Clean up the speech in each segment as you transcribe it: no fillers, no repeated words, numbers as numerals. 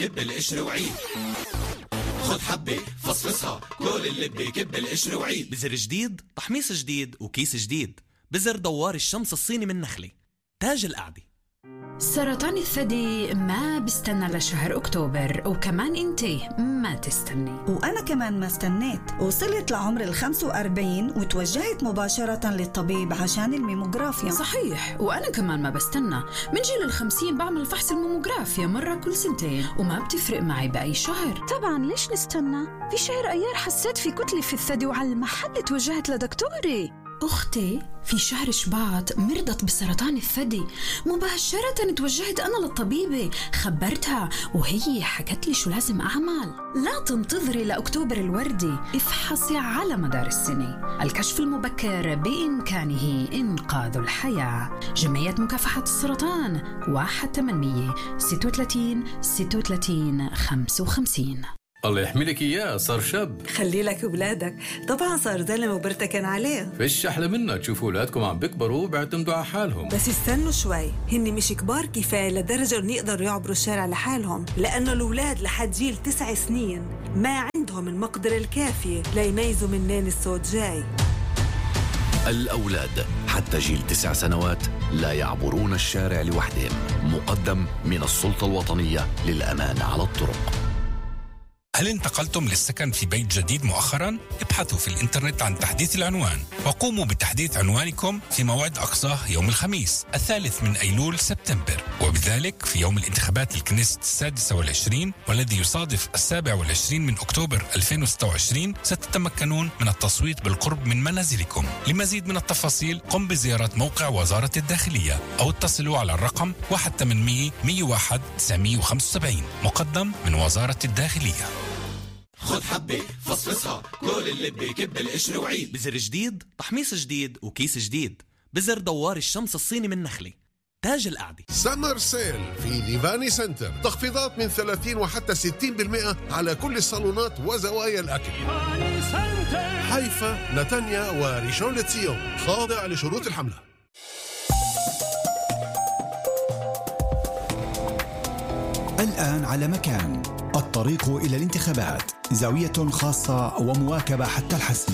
كب القشر وعيد، خد حبة فصفصها كل اللي كب القشر وعيد. بزر جديد، تحميص جديد وكيس جديد. بزر دوار الشمس الصيني من نخلة، تاج القعدة. سرطان الثدي ما بستنى لشهر أكتوبر، وكمان انتي ما تستني، وأنا كمان ما استنيت. وصلت لعمر 45 وتوجهت مباشرة للطبيب عشان الميموغرافيا. صحيح، وأنا كمان ما بستنى. من جيل 50 بعمل فحص الميموغرافيا مرة كل سنتين، وما بتفرق معي بأي شهر. طبعا ليش نستنى؟ في شهر أيار حسيت في كتلة في الثدي وعلى المحل توجهت لدكتوري. أختي في شهر شباط مرضت بسرطان الثدي، مباشرة توجهت أنا للطبيبة، خبرتها وهي حكت لي شو لازم أعمل. لا تنتظري لأكتوبر الوردي، افحصي على مدار السنة. الكشف المبكر بإمكانه إنقاذ الحياة. جمعية مكافحة السرطان 1-800-36-36-55. الله يحملك إياه، صار شاب. خلي لك أولادك، طبعا صار زلمة وبرتكن عليه. فيش أحلى منها تشوفوا أولادكم عم بيكبروا وبيعتمدوا على حالهم. بس استنوا شوي، هن مش كبار كفاية لدرجة إنه يقدروا يعبروا الشارع لحالهم، لأنه الأولاد لحد جيل 9 سنين ما عندهم المقدرة الكافية ليميزوا منين الصوت جاي. الأولاد حتى جيل 9 سنوات لا يعبرون الشارع لوحدهم. مقدم من السلطة الوطنية للأمان على الطرق. هل انتقلتم للسكن في بيت جديد مؤخرا؟ ابحثوا في الانترنت عن تحديث العنوان وقوموا بتحديث عنوانكم في موعد أقصاه يوم الخميس 3 أيلول سبتمبر، وبذلك في يوم الانتخابات الكنيست 26 والذي يصادف 27 من أكتوبر 2026 ستتمكنون من التصويت بالقرب من منازلكم. لمزيد من التفاصيل قم بزيارة موقع وزارة الداخلية أو اتصلوا على الرقم 1-800-101-975 مقدم من وزارة الداخلية. خد حبة فصفصها كل اللي كب القشر وعيد. بزر جديد، تحميص جديد وكيس جديد. بزر دوار الشمس الصيني من نخلة، تاج القعدة. سمر سيل في ديفاني سنتر، تخفيضات من 30 وحتى 60% على كل الصالونات وزوايا الأكل. حيفا، نتانيا وريشون لتسيون، خاضع لشروط الحملة. الآن على مكان، الطريق إلى الانتخابات، زاوية خاصة ومواكبة حتى الحسم.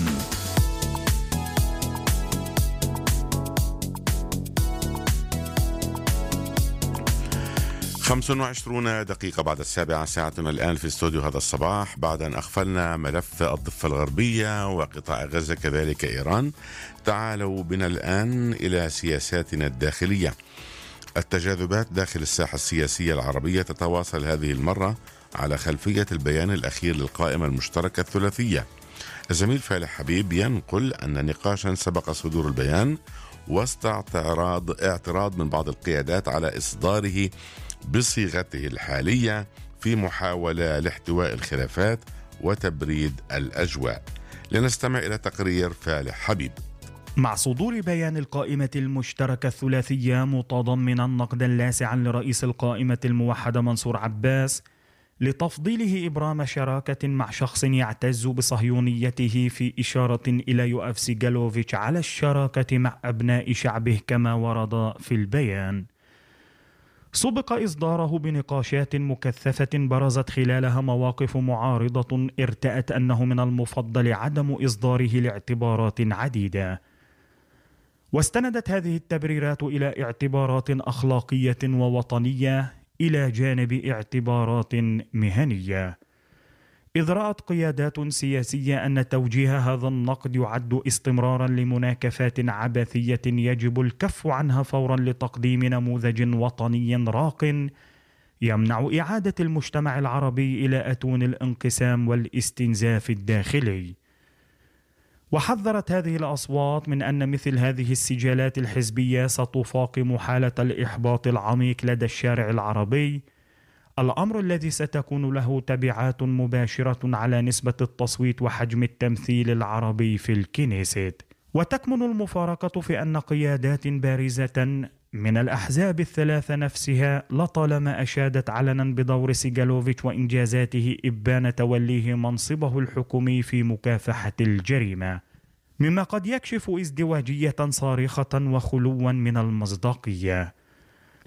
25 دقيقة بعد 7 ساعتنا الآن في استوديو هذا الصباح، بعد أن أغفلنا ملف الضفة الغربية وقطاع غزة كذلك إيران. تعالوا بنا الآن إلى سياساتنا الداخلية. التجاذبات داخل الساحة السياسية العربية تتواصل هذه المرة على خلفية البيان الأخير للقائمة المشتركة الثلاثية. الزميل فالح حبيب ينقل أن نقاشا سبق صدور البيان وسط اعتراض من بعض القيادات على إصداره بصيغته الحالية في محاولة لاحتواء الخلافات وتبريد الأجواء. لنستمع إلى تقرير فالح حبيب. مع صدور بيان القائمة المشتركة الثلاثية متضمنا نقدا لاسعا لرئيس القائمة الموحدة منصور عباس لتفضيله إبرام شراكة مع شخص يعتز بصهيونيته في إشارة إلى يؤف سيغالوفيتش على الشراكة مع أبناء شعبه كما ورد في البيان، سبق إصداره بنقاشات مكثفة برزت خلالها مواقف معارضة ارتأت أنه من المفضل عدم إصداره لاعتبارات عديدة، واستندت هذه التبريرات إلى اعتبارات أخلاقية ووطنية إلى جانب اعتبارات مهنية، إذ رأت قيادات سياسية أن توجيه هذا النقد يعد استمرارا لمناكفات عبثية يجب الكف عنها فورا لتقديم نموذج وطني راق يمنع إعادة المجتمع العربي إلى أتون الانقسام والاستنزاف الداخلي. وحذرت هذه الأصوات من أن مثل هذه السجالات الحزبية ستفاقم حالة الإحباط العميق لدى الشارع العربي، الأمر الذي ستكون له تبعات مباشرة على نسبة التصويت وحجم التمثيل العربي في الكنيست. وتكمن المفارقة في أن قيادات بارزة من الأحزاب الثلاثة نفسها لطالما أشادت علنا بدور سيغالوفيتش وإنجازاته إبان توليه منصبه الحكومي في مكافحة الجريمة، مما قد يكشف ازدواجية صارخة وخلوا من المصداقية.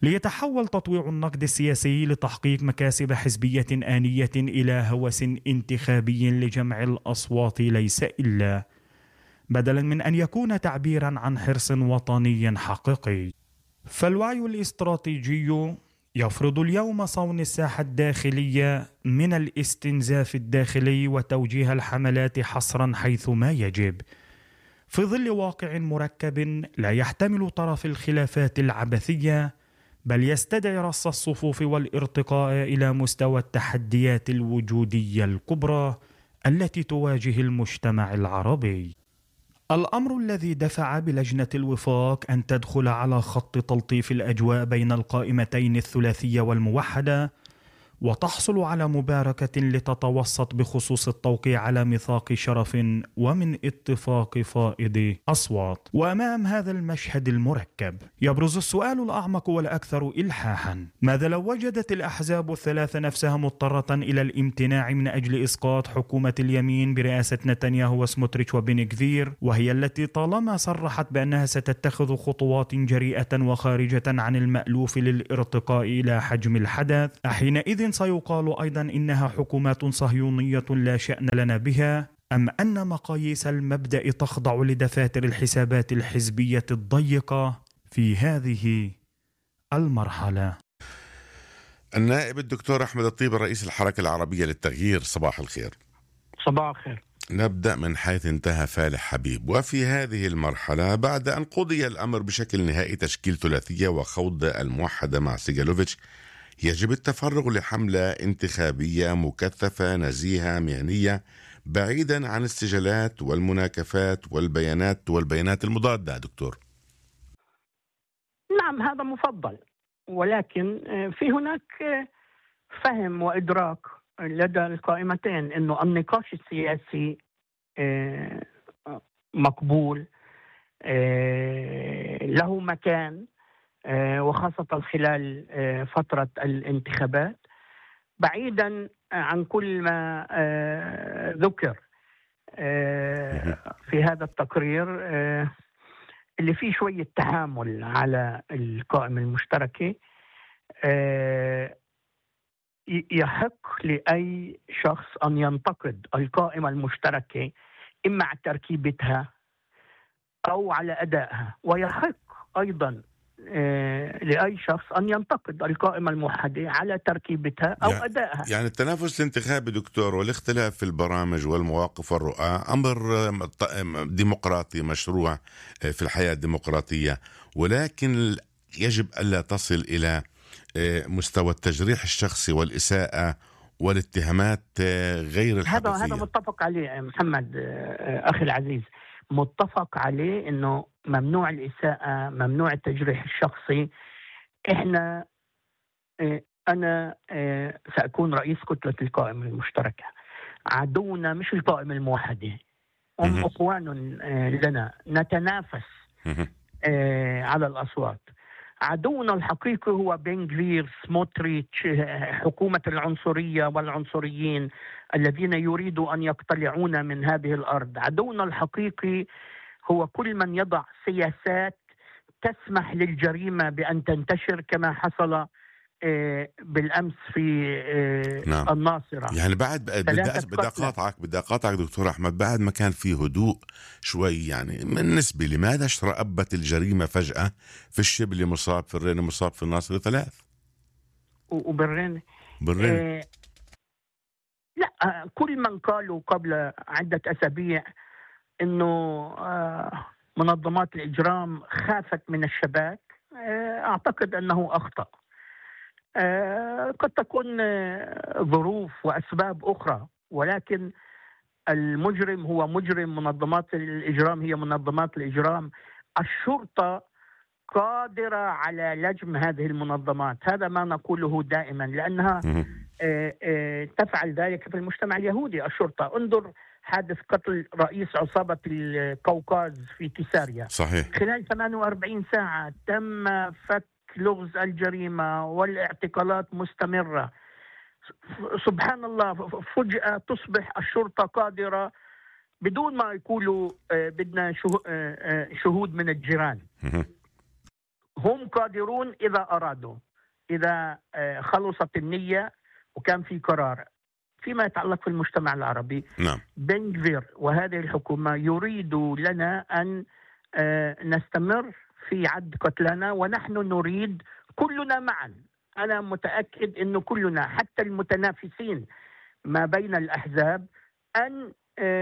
ليتحول تطويع النقد السياسي لتحقيق مكاسب حزبية آنية إلى هوس انتخابي لجمع الأصوات ليس إلا، بدلا من أن يكون تعبيرا عن حرص وطني حقيقي. فالوعي الاستراتيجي يفرض اليوم صون الساحة الداخلية من الاستنزاف الداخلي وتوجيه الحملات حصرا حيثما يجب، في ظل واقع مركب لا يحتمل طرف الخلافات العبثية، بل يستدعي رص الصفوف والارتقاء إلى مستوى التحديات الوجودية الكبرى التي تواجه المجتمع العربي. الأمر الذي دفع بلجنة الوفاق أن تدخل على خط تلطيف الأجواء بين القائمتين الثلاثية والموحدة وتحصل على مباركة لتتوسط بخصوص التوقيع على ميثاق شرف ومن اتفاق فائض أصوات. وأمام هذا المشهد المركب يبرز السؤال الأعمق والأكثر إلحاحا: ماذا لو وجدت الأحزاب الثلاثة نفسها مضطرة إلى الامتناع من أجل إسقاط حكومة اليمين برئاسة نتنياهو وسموتريتش وبن غفير، وهي التي طالما صرحت بأنها ستتخذ خطوات جريئة وخارجة عن المألوف للارتقاء إلى حجم الحدث؟ حينئذ سيقال أيضا إنها حكومات صهيونية لا شأن لنا بها، أم أن مقاييس المبدأ تخضع لدفاتر الحسابات الحزبية الضيقة في هذه المرحلة؟ النائب الدكتور أحمد الطيب رئيس الحركة العربية للتغيير، صباح الخير. صباح الخير. نبدأ من حيث انتهى فالح حبيب، وفي هذه المرحلة بعد أن قضي الأمر بشكل نهائي تشكيل ثلاثية وخوض الموحدة مع سيغالوفيتش، يجب التفرغ لحملة انتخابية مكثفة نزيهة مهنية بعيدا عن السجلات والمناكفات والبيانات المضادة. دكتور، نعم هذا مفضل، ولكن في هناك فهم وإدراك لدى القائمتين أنه النقاش السياسي مقبول، له مكان، وخاصة خلال فترة الانتخابات، بعيدا عن كل ما ذكر في هذا التقرير اللي فيه شوية تحامل على القائمة المشتركة. يحق لأي شخص أن ينتقد القائمة المشتركة إما على تركيبتها أو على أدائها، ويحق أيضا لأي شخص أن ينتقد القائمة الموحدة على تركيبتها أو أدائها. يعني التنافس الانتخابي دكتور والاختلاف في البرامج والمواقف والرؤى أمر ديمقراطي مشروع في الحياة الديمقراطية، ولكن يجب ألا تصل إلى مستوى التجريح الشخصي والإساءة والاتهامات غير الحقيقية. هذا متفق عليه محمد أخي العزيز، متفق عليه أنه ممنوع الإساءة، ممنوع التجريح الشخصي. أنا سأكون رئيس كتلة القائمة المشتركة. عدونا مش القائمة الموحدة، هم أخوان لنا نتنافس على الأصوات. عدونا الحقيقي هو بن غفير، سموتريتش، حكومة العنصرية والعنصريين الذين يريدوا أن يقتلعون من هذه الأرض. عدونا الحقيقي هو كل من يضع سياسات تسمح للجريمة بأن تنتشر كما حصل بالأمس في الناصرة. يعني بدي أقاطعك دكتور أحمد، بعد ما كان في هدوء شوي يعني من نسبة، لماذا اشترأبت الجريمة فجأة في الشبلي مصاب، في الريني مصاب، في الناصرة 3 وبالريني لا، كل من قالوا قبل عدة أسابيع إنه منظمات الإجرام خافت من الشباك، أعتقد أنه أخطأ. قد تكون ظروف وأسباب أخرى، ولكن المجرم هو مجرم، منظمات الإجرام هي منظمات الإجرام. الشرطة قادرة على لجم هذه المنظمات، هذا ما نقوله دائما، لأنها تفعل ذلك في المجتمع اليهودي. الشرطة، انظر حادث قتل رئيس عصابة القوقاز في كيساريا، صحيح، خلال 48 ساعة تم فك لغز الجريمة والاعتقالات مستمرة. سبحان الله، فجأة تصبح الشرطة قادرة بدون ما يقولوا بدنا شهود من الجيران. هم قادرون إذا أرادوا، إذا خلصت النية وكان في قرار. فيما يتعلق في المجتمع العربي، نعم، بن غفير وهذه الحكومة يريدوا لنا أن نستمر في عد قتلانا، ونحن نريد كلنا معا. أنا متأكد أن كلنا حتى المتنافسين ما بين الأحزاب أن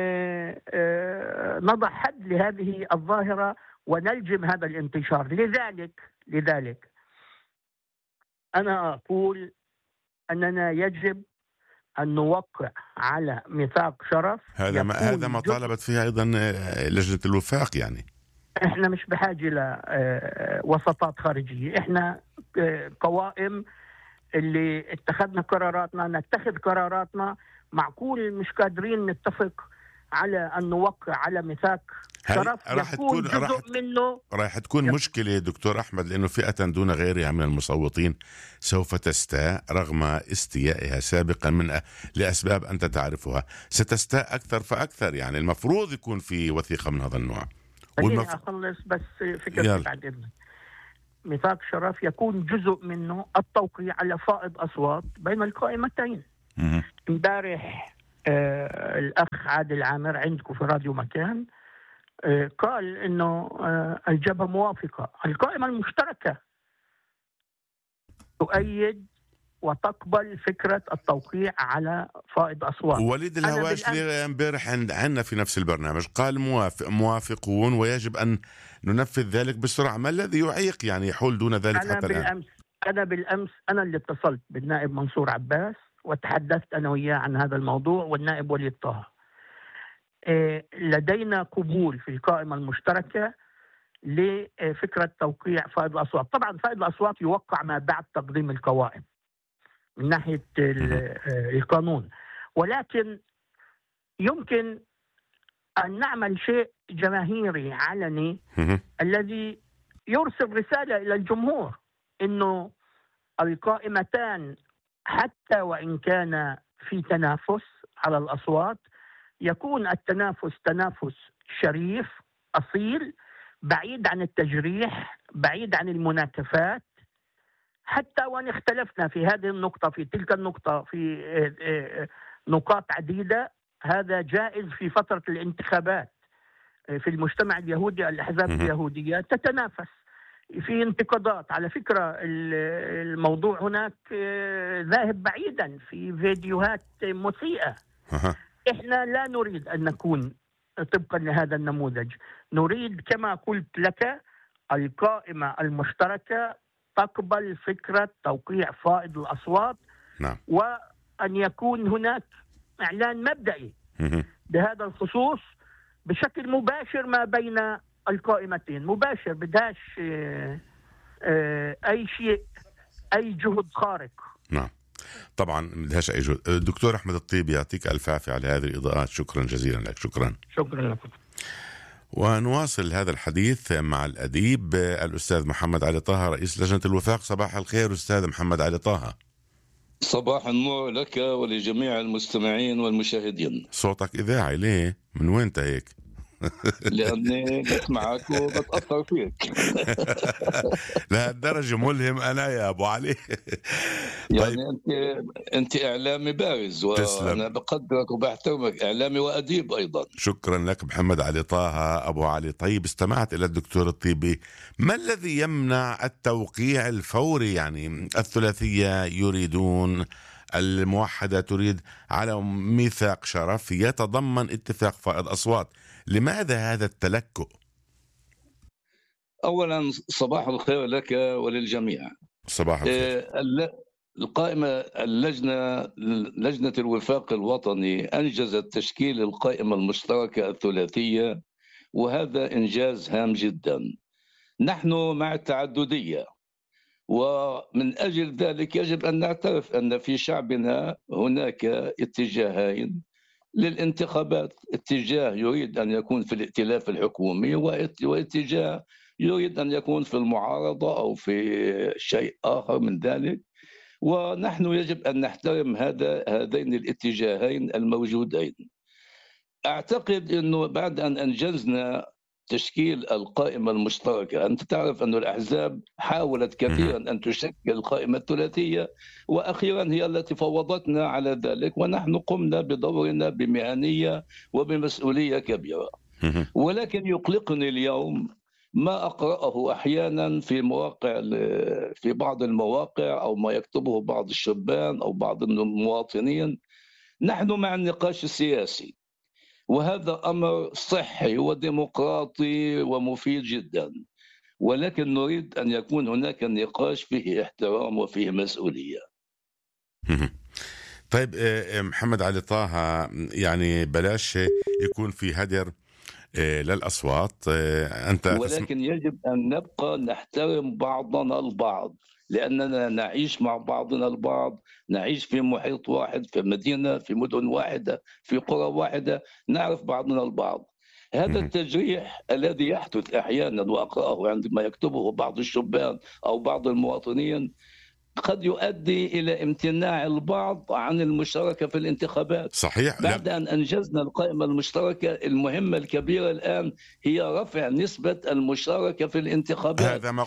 نضع حد لهذه الظاهرة ونلجم هذا الانتشار. لذلك أنا أقول أننا يجب أن نوقع على ميثاق شرف. هذا ما طالبت فيها أيضا لجنة الوفاق. يعني إحنا مش بحاجة إلى وساطات خارجية، إحنا قوائم اللي اتخذنا قراراتنا نتخذ قراراتنا. معقول مش قادرين نتفق على أن نوقع على ميثاق شرف يكون جزء منه؟ راح تكون مشكلة دكتور أحمد، لأنه فئة دون غيرها من المصوتين سوف تستاء رغم استيائها سابقا لأسباب أنت تعرفها، ستستاء أكثر فأكثر. يعني المفروض يكون في وثيقة من هذا النوع. أخلص بس فكرة بعد إذنك. ميثاق شرف يكون جزء منه التوقيع على فائض أصوات بين القائمتين. امبارح الأخ عادل عامر عندكم في راديو مكان قال إنه الجبهة موافقة. القائمة المشتركة تؤيد وتقبل فكرة التوقيع على فائض أصوات. وليد الهواشلي امبارح عندنا في نفس البرنامج قال موافقون ويجب أن ننفذ ذلك بسرعة. ما الذي يعيق يعني يحول دون ذلك حتى الآن؟ أنا بالأمس اللي اتصلت بالنائب منصور عباس وتحدثت أنا وياه عن هذا الموضوع، والنائب وليد طه. لدينا قبول في القائمة المشتركة لفكرة توقيع فائض الأصوات. طبعا فائض الأصوات يوقع ما بعد تقديم القوائم من ناحية القانون، ولكن يمكن أن نعمل شيء جماهيري علني الذي يرسل رسالة إلى الجمهور إنه القائمتان حتى وإن كان في تنافس على الأصوات يكون التنافس تنافس شريف أصيل، بعيد عن التجريح، بعيد عن المناكفات. حتى وإن اختلفنا في هذه النقطة في تلك النقطة في نقاط عديدة، هذا جائز في فترة الانتخابات. في المجتمع اليهودي الأحزاب اليهودية تتنافس في انتقادات. على فكرة الموضوع هناك ذاهب بعيدا في فيديوهات مسيئة. إحنا لا نريد أن نكون طبقا لهذا النموذج. نريد كما قلت لك القائمة المشتركة تقبل فكرة توقيع فائض الأصوات. نعم. وأن يكون هناك إعلان مبدئي بهذا الخصوص بشكل مباشر ما بين القائمتين. مباشر، بدهاش أي شيء، أي جهد خارق. نعم طبعا بدهاش أي جهد. دكتور أحمد الطيب يعطيك ألف عافية على هذه الإضاءات. شكرا جزيلا لك. شكرا لكم. ونواصل هذا الحديث مع الأديب الأستاذ محمد علي طه رئيس لجنة الوفاق. صباح الخير أستاذ محمد علي طه. صباح النور لك ولجميع المستمعين والمشاهدين. صوتك إذاعي ليه؟ من وين انت هيك؟ لأني بسمعك وبتأثر فيك. لهالدرجة ملهم أنا يا أبو علي. يعني أنت إعلامي بارز وأنا بقدرك وبحترمك، إعلامي وأديب أيضا. شكرا لك محمد علي طه أبو علي. طيب استمعت إلى الدكتور الطيبي، ما الذي يمنع التوقيع الفوري؟ يعني الثلاثية يريدون، الموحدة تريد على ميثاق شرف يتضمن اتفاق فائض أصوات. لماذا هذا التلكؤ؟ أولا صباح الخير لك وللجميع. صباح الخير. القائمة لجنة الوفاق الوطني أنجزت تشكيل القائمة المشتركة الثلاثية، وهذا إنجاز هام جدا. نحن مع التعددية، ومن أجل ذلك يجب أن نعترف أن في شعبنا هناك اتجاهين للانتخابات. اتجاه يريد أن يكون في الائتلاف الحكومي، واتجاه يريد أن يكون في المعارضة أو في شيء آخر من ذلك، ونحن يجب أن نحترم هذين الاتجاهين الموجودين. أعتقد أنه بعد أن أنجزنا تشكيل القائمة المشتركة. أنت تعرف أن الأحزاب حاولت كثيرا أن تشكل القائمة الثلاثية، وأخيرا هي التي فوضتنا على ذلك، ونحن قمنا بدورنا بمهنية وبمسؤولية كبيرة. ولكن يقلقني اليوم ما أقرأه أحيانا في بعض المواقع أو ما يكتبه بعض الشبان أو بعض المواطنين. نحن مع النقاش السياسي، وهذا أمر صحي وديمقراطي ومفيد جدا، ولكن نريد أن يكون هناك نقاش فيه احترام وفيه مسؤولية. طيب محمد علي طه، يعني بلاش يكون في هدر للأصوات. ولكن يجب أن نبقى نحترم بعضنا البعض، لأننا نعيش مع بعضنا البعض، نعيش في محيط واحد، في مدينة، في مدن واحدة، في قرى واحدة، نعرف بعضنا البعض. هذا التجريح الذي يحدث أحيانا وأقرأه عندما يكتبه بعض الشبان أو بعض المواطنين قد يؤدي إلى امتناع البعض عن المشاركة في الانتخابات. صحيح. بعد أن أنجزنا القائمة المشتركة، المهمة الكبيرة الآن هي رفع نسبة المشاركة في الانتخابات.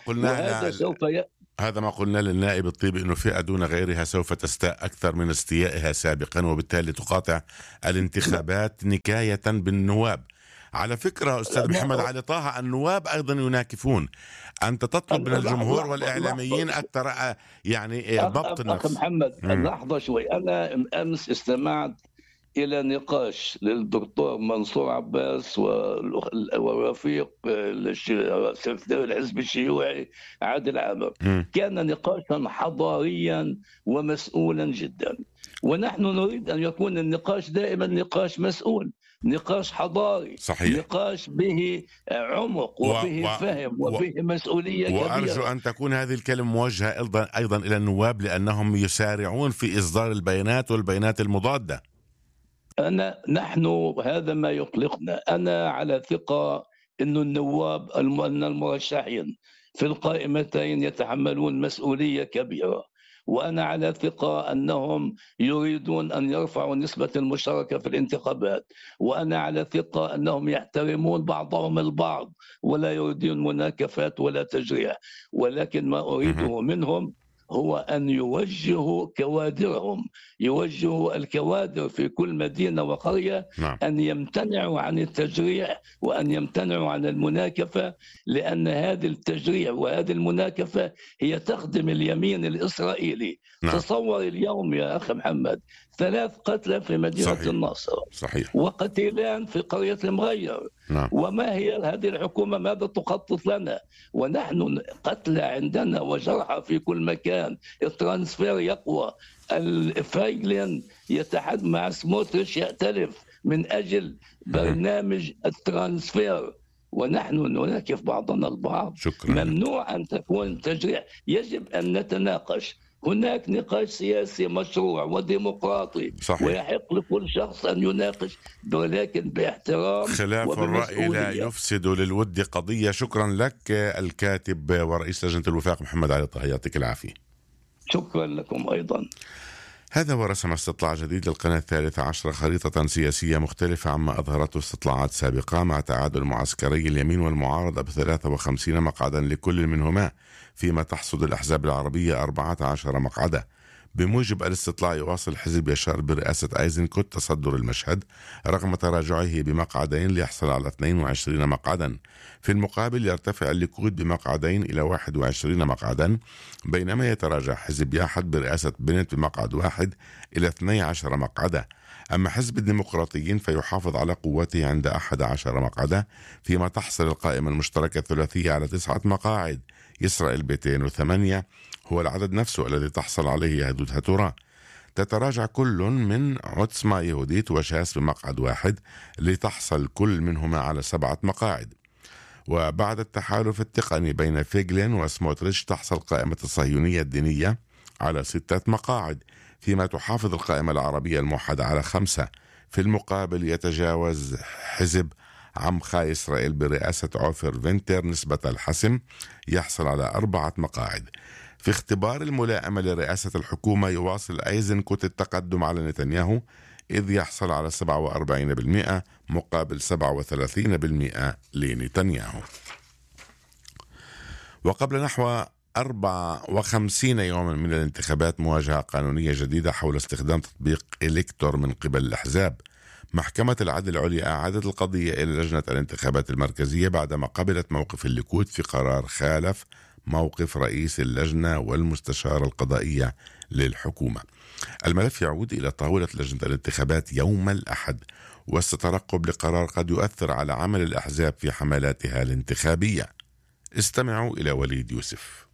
هذا ما قلنا للنائب الطيبي، أنه فئة دون غيرها سوف تستاء أكثر من استيائها سابقا، وبالتالي تقاطع الانتخابات نكاية بالنواب. على فكرة أستاذ محمد علي طه، النواب أيضا يناكفون. أنت تطلب من الجمهور والإعلاميين أكثر يعني ضبط النفس. أخي محمد، لحظة شوي. أنا أمس استمعت إلى نقاش للدكتور منصور عباس ورفيق سكرتير الحزب الشيوعي عادل عامر. كان نقاشا حضاريا ومسؤولا جدا، ونحن نريد أن يكون النقاش دائما نقاش مسؤول، نقاش حضاري. صحيح. نقاش به عمق وبه فهم وبه مسؤولية كبيرة. وأرجو أن تكون هذه الكلمة موجهة أيضا إلى النواب، لأنهم يسارعون في إصدار البيانات والبيانات المضادة. نحن هذا ما يقلقنا. أنا على ثقة أن النواب المرشحين في القائمتين يتحملون مسؤولية كبيرة، وأنا على ثقة أنهم يريدون أن يرفعوا نسبة المشاركة في الانتخابات، وأنا على ثقة أنهم يحترمون بعضهم البعض ولا يريدون مناكفات ولا تجريح. ولكن ما أريده منهم هو أن يوجهوا كوادرهم، يوجهوا الكوادر في كل مدينة وقرية أن يمتنعوا عن التجريح وأن يمتنعوا عن المناكفة، لأن هذه التجريح وهذه المناكفة هي تخدم اليمين الإسرائيلي. تصور اليوم يا أخي محمد 3 قتلى في مدينة الناصر. صحيح. وقتيلان في قرية المغير. وما هي هذه الحكومة ماذا تخطط لنا؟ ونحن قتلى عندنا وجرحى في كل مكان. الترانسفير يقوى، الفايلين يتحدث مع سموتريتش يأتلف من أجل برنامج الترانسفير، ونحن نناكف بعضنا البعض. شكرا. ممنوع أن تكون تجريح، يجب أن نتناقش. هناك نقاش سياسي مشروع وديمقراطي. صحيح. ويحق لكل شخص أن يناقش، ولكن باحترام. خلاف الرأي لا يفسد للود قضية. شكرا لك الكاتب ورئيس لجنة الوفاق محمد علي طه، يعطيك العافية. شكرا لكم أيضا. هذا ورسم استطلاع جديد للقناة 13 خريطة سياسية مختلفة عما أظهرته استطلاعات سابقة، مع تعادل معسكري اليمين والمعارضة ب53 مقعدا لكل منهما، فيما تحصد الأحزاب العربية 14 مقعدا. بموجب الاستطلاع يواصل حزب يشار برئاسة أيزنكوت تصدر المشهد رغم تراجعه بمقعدين ليحصل على 22 مقعدا. في المقابل يرتفع الليكود بمقعدين إلى 21 مقعدا، بينما يتراجع حزب ياحد برئاسة بنت بمقعد واحد إلى 12 مقعدا. أما حزب الديمقراطيين فيحافظ على قوته عند 11 مقعدا، فيما تحصل القائمة المشتركة الثلاثية على 9 مقاعد. يسرائيل 208 هو العدد نفسه الذي تحصل عليه يهودت هتورا. تتراجع كل من عتصمة يهوديت وشاس بمقعد واحد لتحصل كل منهما على 7 مقاعد. وبعد التحالف التقني بين فيغلين وسموتريتش تحصل قائمة الصهيونية الدينية على 6 مقاعد، فيما تحافظ القائمة العربية الموحدة على 5. في المقابل يتجاوز حزب عمخا إسرائيل برئاسة عوفر فينتر نسبة الحسم، يحصل على 4 مقاعد. في اختبار الملائمة لرئاسة الحكومة يواصل أيزنكوت التقدم على نتنياهو، إذ يحصل على 47% مقابل 37% لنتنياهو. وقبل نحو 54 يوما من الانتخابات مواجهة قانونية جديدة حول استخدام تطبيق إلكتور من قبل الأحزاب. محكمة العدل العليا أعادت القضية إلى لجنة الانتخابات المركزية بعدما قبلت موقف الليكود في قرار خالف موقف رئيس اللجنة والمستشارة القضائية للحكومة. الملف يعود إلى طاولة لجنة الانتخابات يوم الأحد وسط ترقب لقرار قد يؤثر على عمل الأحزاب في حملاتها الانتخابية. استمعوا إلى وليد يوسف.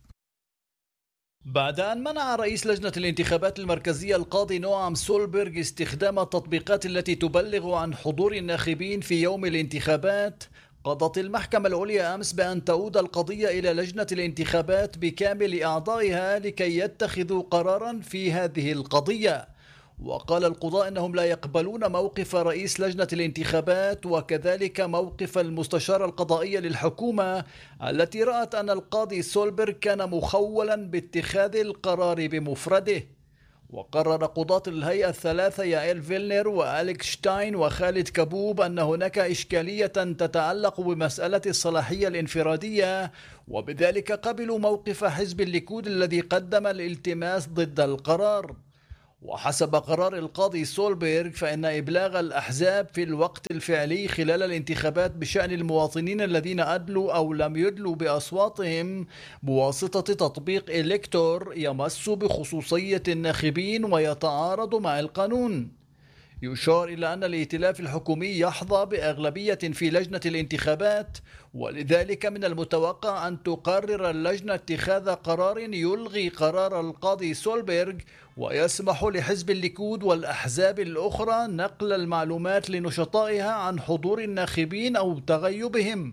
بعد أن منع رئيس لجنة الانتخابات المركزية القاضي نوام سولبرغ استخدام التطبيقات التي تبلغ عن حضور الناخبين في يوم الانتخابات، قضت المحكمة العليا أمس بأن تعود القضية إلى لجنة الانتخابات بكامل أعضائها لكي يتخذوا قرارا في هذه القضية. وقال القضاء أنهم لا يقبلون موقف رئيس لجنة الانتخابات وكذلك موقف المستشارة القضائية للحكومة التي رأت أن القاضي سولبرغ كان مخولا باتخاذ القرار بمفرده. وقرر قضاة الهيئة الثلاثة يائل فيلنر وأليكس شتاين وخالد كبوب أن هناك إشكالية تتعلق بمسألة الصلاحية الانفرادية، وبذلك قبلوا موقف حزب الليكود الذي قدم الالتماس ضد القرار. وحسب قرار القاضي سولبرغ فإن إبلاغ الأحزاب في الوقت الفعلي خلال الانتخابات بشأن المواطنين الذين أدلوا أو لم يدلوا بأصواتهم بواسطة تطبيق إلكتور يمس بخصوصية الناخبين ويتعارض مع القانون. يشار إلى أن الائتلاف الحكومي يحظى بأغلبية في لجنة الانتخابات، ولذلك من المتوقع أن تقرر اللجنة اتخاذ قرار يلغي قرار القاضي سولبرغ ويسمح لحزب الليكود والأحزاب الأخرى نقل المعلومات لنشطائها عن حضور الناخبين أو تغيبهم.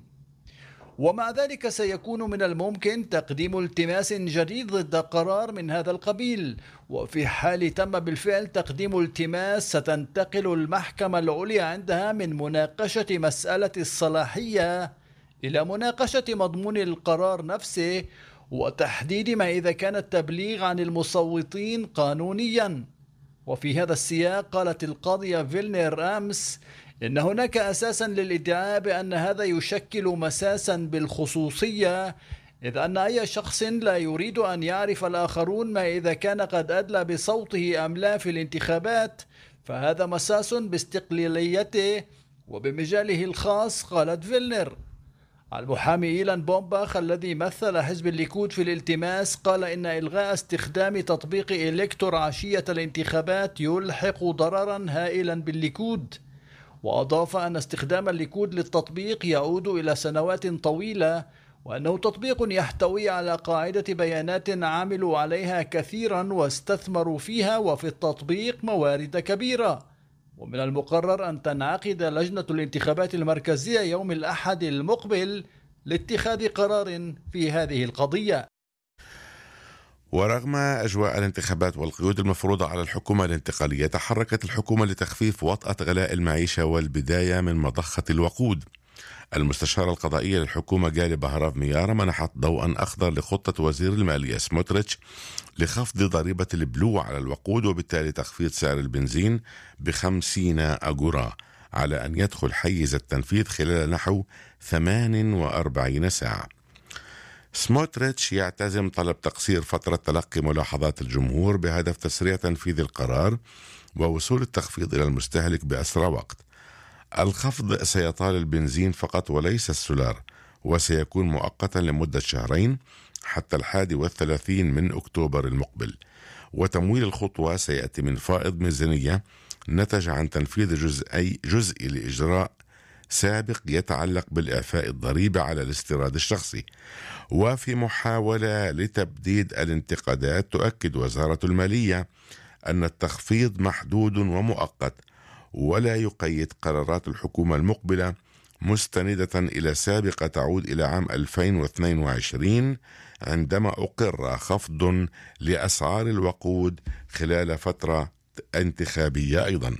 ومع ذلك سيكون من الممكن تقديم التماس جديد ضد قرار من هذا القبيل، وفي حال تم بالفعل تقديم التماس ستنتقل المحكمة العليا عندها من مناقشة مسألة الصلاحية إلى مناقشة مضمون القرار نفسه وتحديد ما إذا كان التبليغ عن المصوتين قانونيا. وفي هذا السياق قالت القاضية فيلنر أمس إن هناك أساسا للادعاء بأن هذا يشكل مساسا بالخصوصية، إذ أن أي شخص لا يريد أن يعرف الآخرون ما إذا كان قد أدلى بصوته أم لا في الانتخابات فهذا مساس باستقلاليته وبمجاله الخاص. قالت فيلنر. المحامي إيلان بومباخ الذي مثل حزب الليكود في الالتماس قال إن إلغاء استخدام تطبيق إلكتور عشية الانتخابات يلحق ضررا هائلا بالليكود. وأضاف أن استخدام الليكود للتطبيق يعود إلى سنوات طويلة، وأنه تطبيق يحتوي على قاعدة بيانات عملوا عليها كثيرا واستثمروا فيها وفي التطبيق موارد كبيرة. ومن المقرر أن تنعقد لجنة الانتخابات المركزية يوم الأحد المقبل لاتخاذ قرار في هذه القضية. ورغم أجواء الانتخابات والقيود المفروضة على الحكومة الانتقالية، تحركت الحكومة لتخفيف وطأة غلاء المعيشة والبداية من مضخة الوقود. المستشارة القضائية للحكومة جالي بهراف ميارة منحت ضوءا أخضر لخطة وزير المالية سموتريتش لخفض ضريبة البلو على الوقود وبالتالي تخفيض سعر البنزين ب50 أجورا على أن يدخل حيز التنفيذ خلال نحو 48 ساعة. سموتريتش يعتزم طلب تقصير فترة تلقي ملاحظات الجمهور بهدف تسريع تنفيذ القرار ووصول التخفيض إلى المستهلك بأسرع وقت. الخفض سيطال البنزين فقط وليس السولار، وسيكون مؤقتا لمدة شهرين حتى 31 من أكتوبر المقبل. وتمويل الخطوة سيأتي من فائض ميزانية نتج عن تنفيذ جزئي لإجراء سابق يتعلق بالإعفاء الضريبة على الاستيراد الشخصي. وفي محاولة لتبديد الانتقادات، تؤكد وزارة المالية أن التخفيض محدود ومؤقت ولا يقيد قرارات الحكومة المقبلة، مستندة إلى سابقة تعود إلى عام 2022 عندما أقر خفض لأسعار الوقود خلال فترة انتخابية أيضا.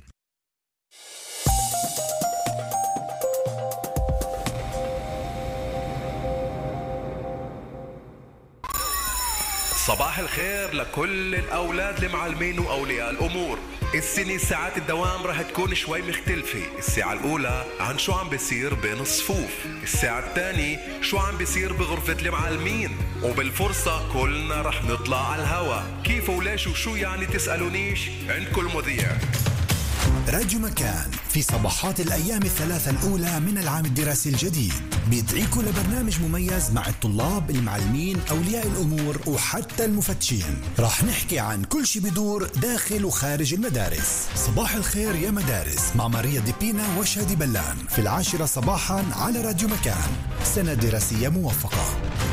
صباح الخير لكل الأولاد المعلمين وأولياء الأمور. السنة ساعات الدوام رح تكون شوي مختلفة. الساعة الأولى عن شو عم بيصير بين الصفوف، الساعة الثانية شو عم بيصير بغرفة المعلمين، وبالفرصة كلنا رح نطلع على الهوا. كيف وليش وشو يعني تسألونيش؟ عندكم المذيع. راديو مكان في صباحات الأيام الثلاثة الأولى من العام الدراسي الجديد بيدعيكم لبرنامج مميز مع الطلاب، المعلمين، أولياء الأمور وحتى المفتشين. راح نحكي عن كل شي بدور داخل وخارج المدارس. صباح الخير يا مدارس مع ماريا ديبينا وشادي بلان في 10 صباحا على راديو مكان. سنة دراسية موفقة.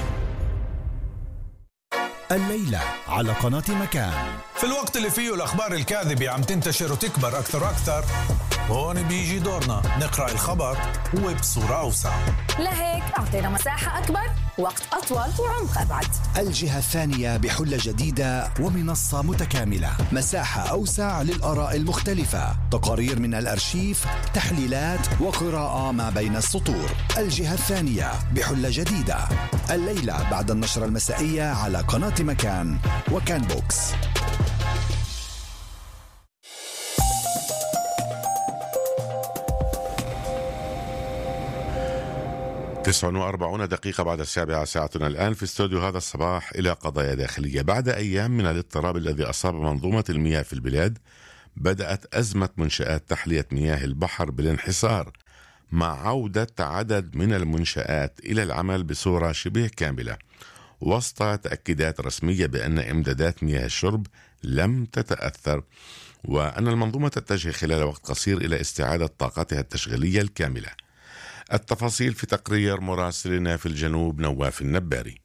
الليلة على قناة مكان. في الوقت اللي فيه الأخبار الكاذبة عم تنتشر وتكبر أكثر وأكثر، هون بيجي دورنا نقرأ الخبر وبصورة أوسع. لهيك أعطينا مساحة أكبر، وقت أطول وعمق أبعد. الجهة الثانية بحلة جديدة ومنصة متكاملة، مساحة أوسع للآراء المختلفة، تقارير من الأرشيف، تحليلات وقراءة ما بين السطور. الجهة الثانية بحلة جديدة الليلة بعد النشرة المسائية على قناة مكان وكان بوكس. 49 دقيقة بعد 7 ساعتنا الآن في استوديو هذا الصباح إلى قضايا داخلية. بعد أيام من الاضطراب الذي أصاب منظومة المياه في البلاد، بدأت أزمة منشآت تحلية مياه البحر بالانحسار، مع عودة عدد من المنشآت إلى العمل بصورة شبه كاملة، وسط تأكيدات رسمية بأن إمدادات مياه الشرب لم تتأثر، وأن المنظومة تتجه خلال وقت قصير إلى استعادة طاقتها التشغيلية الكاملة. التفاصيل في تقرير مراسلنا في الجنوب نواف النباري.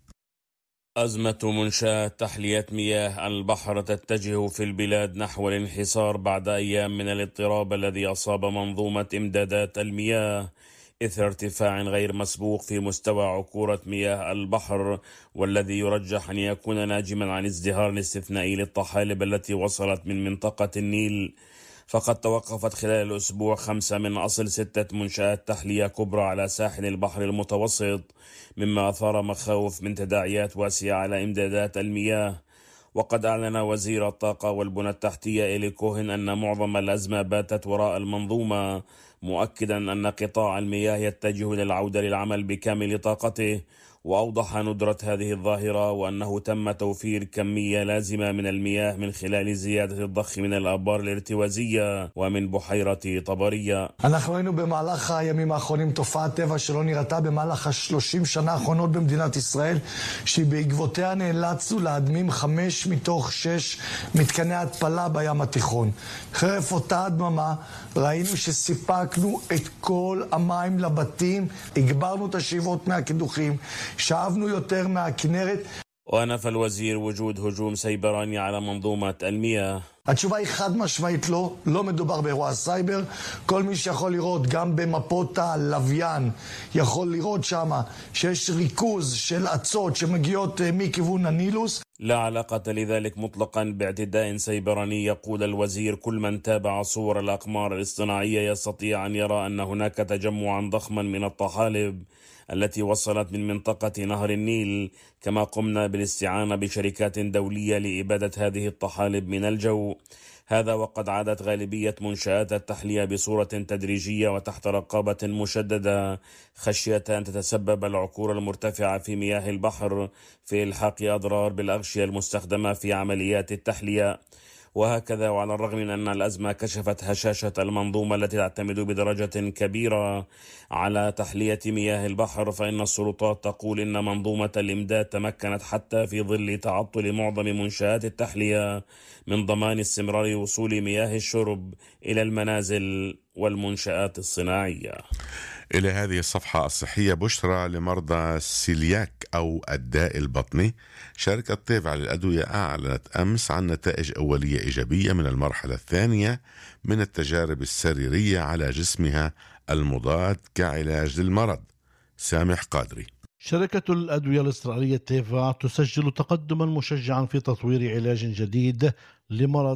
أزمة منشآت تحلية مياه البحر تتجه في البلاد نحو الانحسار بعد أيام من الاضطراب الذي أصاب منظومة إمدادات المياه إثر ارتفاع غير مسبوق في مستوى عكورة مياه البحر، والذي يرجح أن يكون ناجما عن ازدهار الاستثنائي للطحالب التي وصلت من منطقة النيل. فقد توقفت خلال الأسبوع 5 من أصل 6 منشآت تحلية كبرى على ساحل البحر المتوسط، مما أثار مخاوف من تداعيات واسعة على إمدادات المياه. وقد أعلن وزير الطاقة والبنى التحتية إلي كوهن أن معظم الأزمة باتت وراء المنظومة، مؤكدا أن قطاع المياه يتجه للعودة للعمل بكامل طاقته. وأوضح ندرة هذه الظاهرة وأنه تم توفير كمية לازمة من المياه من خلال زيادة الضخ من الآبار الارتوازية ומן בחירת طبرية. אנחנו ראינו במהלך הימים האחרונים תופעת טבע שלא נראתה במהלך 30 שנה האחרונות במדינת ישראל, שבעקבותיה נאלצנו להדמים 5 מתוך 6 מתקני התפלה בים התיכון. חרף אותה הדממה ראינו שסיפקנו את כל המים לבתים, הגברנו את השאיבות מהקידוחים, שאבנו יותר מהכנרת. ونفى الوزير وجود هجوم سيبراني على منظومة المياه. התשובה היא חד משמעית לא, לא מדובר באירוע סייבר. כל מי שיכול לראות גם במפות הלוויין יכול לראות שמה שיש ריכוז של עצות שמגיעות מכיוון הנילוס. لا علاقة لذلك مطلقا باعتداء سيبراني. يقول الوزير كل من تابع صور الأقمار الاصطناعية يستطيع أن يرى أن هناك تجمعا ضخما من الطحالب التي وصلت من منطقة نهر النيل، كما قمنا بالاستعانة بشركات دولية لإبادة هذه الطحالب من الجو. هذا وقد عادت غالبية منشآت التحلية بصورة تدريجية وتحت رقابة مشددة، خشية أن تتسبب العكور المرتفعة في مياه البحر في إلحاق أضرار بالأغشية المستخدمة في عمليات التحلية. وهكذا وعلى الرغم من أن الأزمة كشفت هشاشة المنظومة التي تعتمد بدرجة كبيرة على تحلية مياه البحر، فإن السلطات تقول إن منظومة الإمداد تمكنت حتى في ظل تعطل معظم منشآت التحلية من ضمان استمرار وصول مياه الشرب إلى المنازل والمنشآت الصناعية. إلى هذه الصفحة الصحية بشرى لمرضى السيلياك أو الداء البطني. شركة طيفع للأدوية أعلنت أمس عن نتائج أولية إيجابية من المرحلة الثانية من التجارب السريرية على جسمها المضاد كعلاج للمرض. سامح قادري. شركة الأدوية الإسرائيلية تيفا تسجل تقدما مشجعا في تطوير علاج جديد لمرض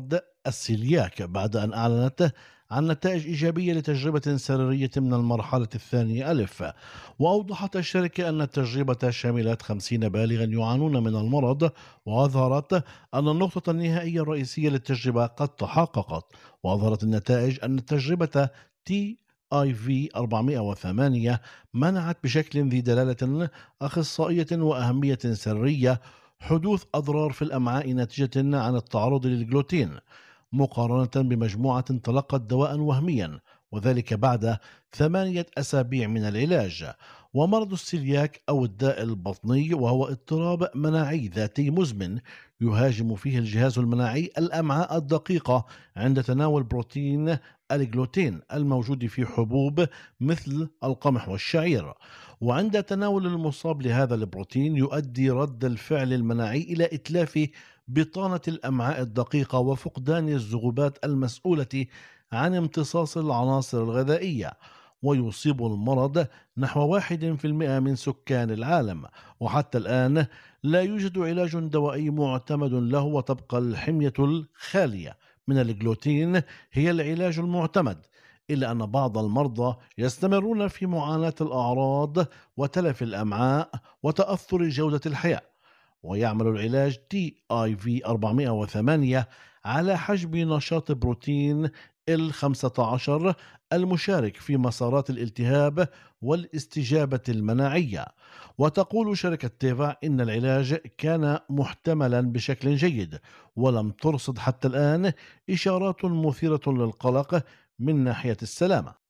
السيلياك بعد أن أعلنت عن نتائج إيجابية لتجربة سريرية من المرحلة الثانية ألف. وأوضحت الشركة أن التجربة شملت 50 بالغا يعانون من المرض، وأظهرت أن النقطة النهائية الرئيسية للتجربة قد تحققت. وأظهرت النتائج أن التجربة TIV 408 منعت بشكل ذي دلالة أخصائية وأهمية سرية حدوث أضرار في الأمعاء ناتجة عن التعرض للجلوتين، مقارنة بمجموعة تلقت دواء وهميا، وذلك بعد 8 أسابيع من العلاج. ومرض السيلياك أو الداء البطني وهو اضطراب مناعي ذاتي مزمن يهاجم فيه الجهاز المناعي الأمعاء الدقيقة عند تناول بروتين الجلوتين الموجود في حبوب مثل القمح والشعير. وعند تناول المصاب لهذا البروتين يؤدي رد الفعل المناعي إلى إتلاف بطانة الأمعاء الدقيقة وفقدان الزغوبات المسؤولة عن امتصاص العناصر الغذائية، ويصيب المرض نحو 1% من سكان العالم. وحتى الآن لا يوجد علاج دوائي معتمد له، وتبقى الحمية الخالية من الجلوتين هي العلاج المعتمد، إلا أن بعض المرضى يستمرون في معاناة الأعراض وتلف الأمعاء وتأثر جودة الحياة. ويعمل العلاج TIV 408 على حجب نشاط بروتين L15 المشارك في مسارات الالتهاب والاستجابة المناعية. وتقول شركة تيفا إن العلاج كان محتملا بشكل جيد، ولم ترصد حتى الآن إشارات مثيرة للقلق من ناحية السلامة.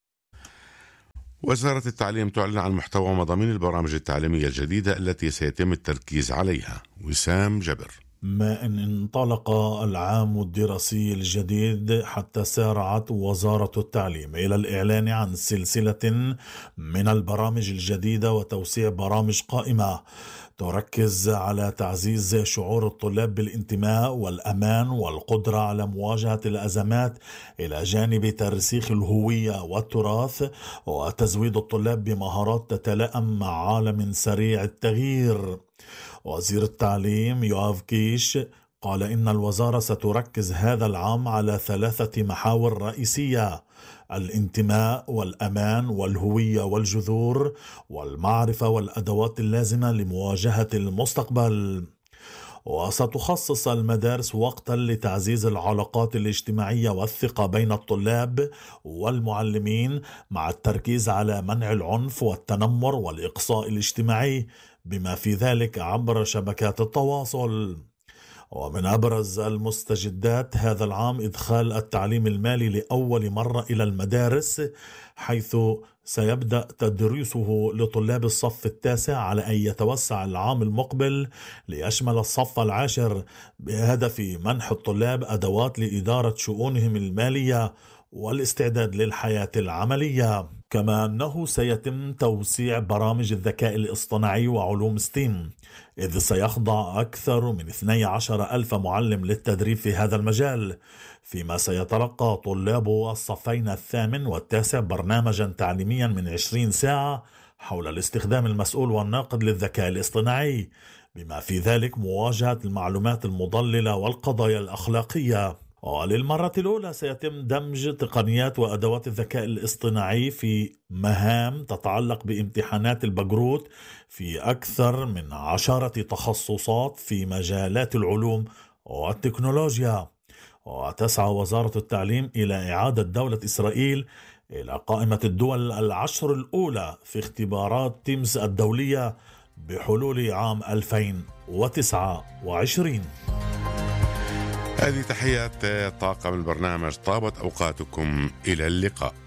وزارة التعليم تعلن عن محتوى ومضامين البرامج التعليمية الجديدة التي سيتم التركيز عليها. وسام جبر. ما إن انطلق العام الدراسي الجديد حتى سارعت وزارة التعليم إلى الإعلان عن سلسلة من البرامج الجديدة وتوسيع برامج قائمة تركز على تعزيز شعور الطلاب بالانتماء والأمان والقدرة على مواجهة الأزمات، إلى جانب ترسيخ الهوية والتراث وتزويد الطلاب بمهارات تتلائم مع عالم سريع التغيير. وزير التعليم يوآف كيش قال إن الوزارة ستركز هذا العام على 3 محاور رئيسية: الانتماء والأمان والهوية والجذور والمعرفة والأدوات اللازمة لمواجهة المستقبل. وستخصص المدارس وقتا لتعزيز العلاقات الاجتماعية والثقة بين الطلاب والمعلمين، مع التركيز على منع العنف والتنمر والإقصاء الاجتماعي بما في ذلك عبر شبكات التواصل. ومن أبرز المستجدات هذا العام إدخال التعليم المالي لأول مرة إلى المدارس، حيث سيبدأ تدريسه لطلاب الصف التاسع على أن يتوسع العام المقبل ليشمل الصف العاشر، بهدف منح الطلاب أدوات لإدارة شؤونهم المالية والاستعداد للحياة العملية. كما أنه سيتم توسيع برامج الذكاء الاصطناعي وعلوم ستيم، إذ سيخضع أكثر من 12,000 معلم للتدريب في هذا المجال، فيما سيتلقى طلاب الصفين الثامن والتاسع برنامجا تعليميا من 20 ساعة حول الاستخدام المسؤول والناقد للذكاء الاصطناعي، بما في ذلك مواجهة المعلومات المضللة والقضايا الأخلاقية. وللمرة الأولى سيتم دمج تقنيات وأدوات الذكاء الاصطناعي في مهام تتعلق بامتحانات البجروت في أكثر من 10 تخصصات في مجالات العلوم والتكنولوجيا. وتسعى وزارة التعليم إلى إعادة دولة إسرائيل إلى قائمة الدول 10 الأولى في اختبارات تيمس الدولية بحلول عام 2029. هذه تحيات طاقم البرنامج، طابت أوقاتكم، إلى اللقاء.